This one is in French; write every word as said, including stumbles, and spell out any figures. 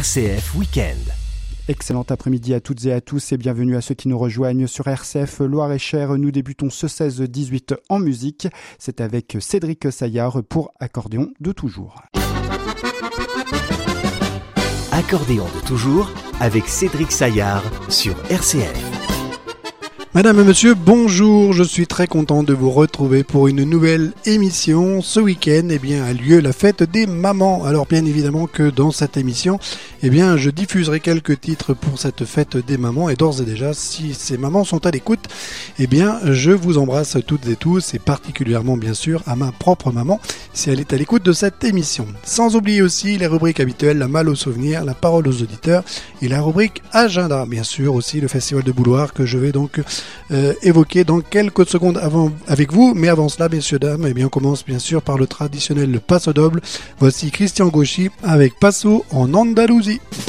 R C F Week-end. Excellent après-midi à toutes et à tous et bienvenue à ceux qui nous rejoignent sur R C F Loire-et-Cher. Nous débutons ce seize dix-huit en musique. C'est avec Cédric Saillard pour Accordéon de toujours. Accordéon de toujours avec Cédric Saillard sur R C F. Madame et monsieur, bonjour, je suis très content de vous retrouver pour une nouvelle émission. Ce week-end, eh bien, a lieu la fête des mamans. Alors bien évidemment que dans cette émission, eh bien, je diffuserai quelques titres pour cette fête des mamans. Et d'ores et déjà, si ces mamans sont à l'écoute, eh bien, je vous embrasse toutes et tous, et particulièrement bien sûr à ma propre maman, si elle est à l'écoute de cette émission. Sans oublier aussi les rubriques habituelles, la malle aux souvenirs, la parole aux auditeurs et la rubrique agenda. Bien sûr aussi le festival de Bouloir que je vais donc Euh, évoqué dans quelques secondes avant, avec vous, mais avant cela, messieurs, dames, eh bien, on commence bien sûr par le traditionnel Paso Doble. Voici Christian Gauchy avec Paso en Andalousie.